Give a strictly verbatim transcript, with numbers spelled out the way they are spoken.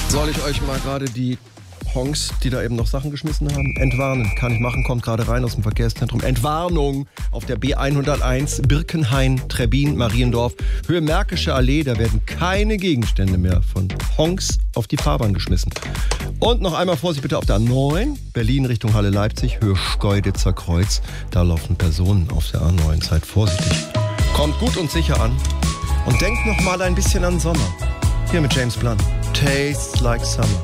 Soll ich euch mal gerade die Honks, die da eben noch Sachen geschmissen haben, entwarnen? Kann ich machen, kommt gerade rein aus dem Verkehrszentrum. Entwarnung auf der B hunderteins Birkenhain, Trebbin, Mariendorf, Höhe Märkische Allee. Da werden keine Gegenstände mehr von Honks auf die Fahrbahn geschmissen. Und noch einmal Vorsicht bitte auf der A neun, Berlin Richtung Halle Leipzig, Höhe Schkeuditzer Kreuz. Da laufen Personen auf der A neun. Seid vorsichtig. Kommt gut und sicher an. Und denkt noch mal ein bisschen an Sommer. Hier mit James Blunt. Tastes like summer.